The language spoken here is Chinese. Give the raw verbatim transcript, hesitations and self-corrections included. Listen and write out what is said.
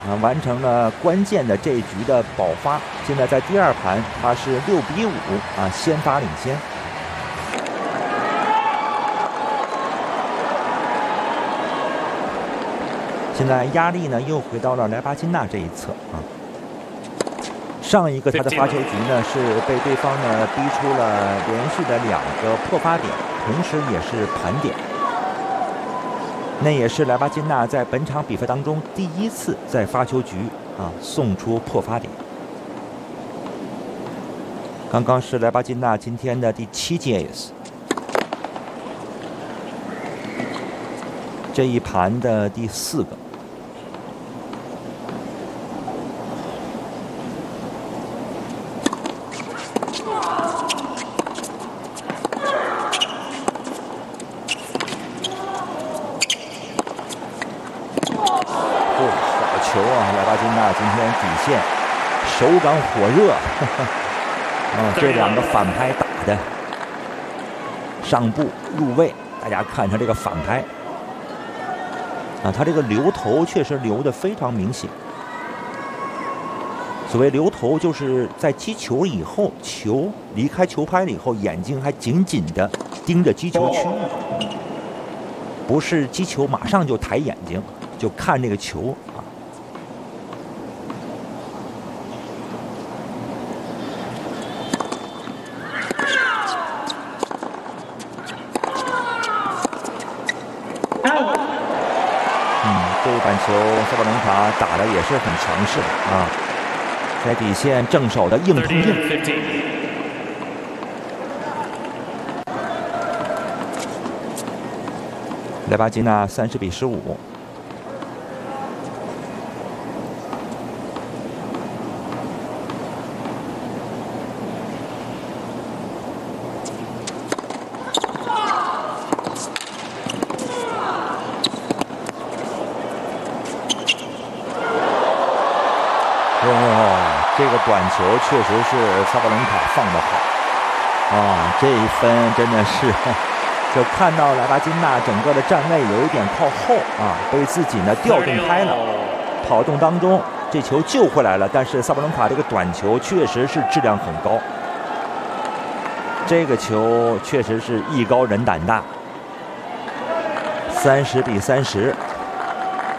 啊，完成了关键的这一局的保发。现在在第二盘，他是六比五啊，先发领先。现在压力呢又回到了莱巴金纳这一侧啊。上一个他的发球局呢是被对方呢逼出了连续的两个破发点，同时也是盘点。那也是莱巴金纳在本场比赛当中第一次在发球局啊送出破发点。刚刚是莱巴金纳今天的第七记 ace， 这一盘的第四个。球啊，莱巴金纳今天底线手感火热，嗯，这两个反拍打的上部入位，大家看他这个反拍啊，他这个留头确实留的非常明显。所谓留头，就是在击球以后，球离开球拍了以后，眼睛还紧紧的盯着击球区域，不是击球马上就抬眼睛就看这个球啊。这一板球，萨巴伦卡打的也是很强势啊，在底线正手的硬碰硬。莱巴金纳三十比十五。哦，这个短球确实是萨巴伦卡放得好啊！这一分真的是，就看到莱巴金纳整个的站位有一点靠后啊，被自己呢调动开了。跑动当中，这球救回来了，但是萨巴伦卡这个短球确实是质量很高。这个球确实是艺高人胆大。三十比三十。